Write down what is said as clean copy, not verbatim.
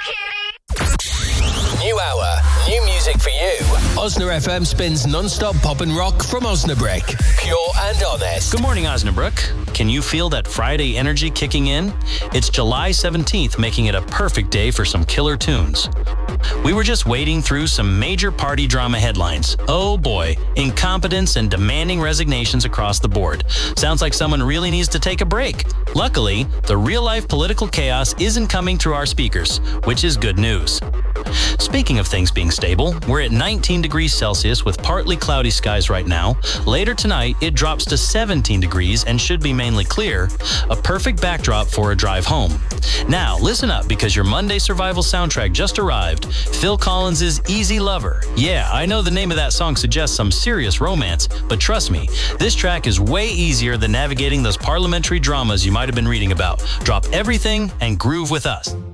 New hour, new music for you. Osna FM spins non-stop pop and rock from Osnabrück. Pure and honest. Good morning, Osnabrück. Can you feel that Friday energy kicking in? It's July 17th, making it a perfect day for some killer tunes. We were just wading through some major party drama headlines. Oh boy, incompetence and demanding resignations across the board. Sounds like someone really needs to take a break. Luckily, the real-life political chaos isn't coming through our speakers, which is good news. Speaking of things being stable, we're at 19 degrees Celsius with partly cloudy skies right now. Later tonight, it drops to 17 degrees and should be mainly clear, a perfect backdrop for a drive home. Now, listen up because your Monday survival soundtrack just arrived. Phil Collins' Easy Lover. Yeah, I know the name of that song suggests some serious romance, but trust me, this track is way easier than navigating those parliamentary dramas you might have been reading about. Drop everything and groove with us.